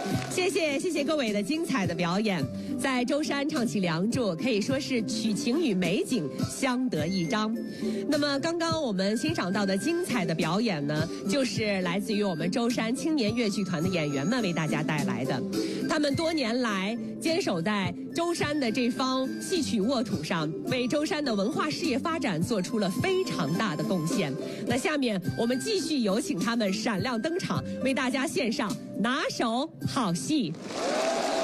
谢谢各位的精彩的表演，在舟山唱起《梁祝》，可以说是曲情与美景相得益彰。那么刚刚我们欣赏到的精彩的表演呢，就是来自于我们舟山青年越剧团的演员们为大家带来的。他们多年来坚守在舟山的这方戏曲沃土上，为舟山的文化事业发展做出了非常大的贡献。那下面我们继续有请他们闪亮登场，为大家献上拿手好戏。